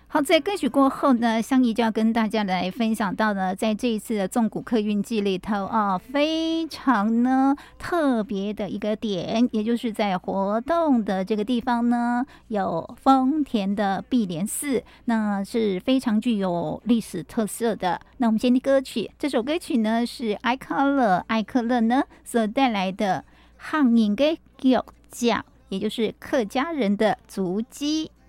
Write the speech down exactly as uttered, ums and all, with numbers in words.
好，在歌曲过后呢，香怡就要跟大家来分享到呢，在这一次的纵谷客运季里头啊，非常呢特别的一个点，也就是在活动的这个地方呢，有丰田的碧莲寺，那是非常具有历史特色的。那我们先听歌曲，这首歌曲呢是艾克勒艾克勒呢所带来的汉人的脚脚，也就是客家人的足迹。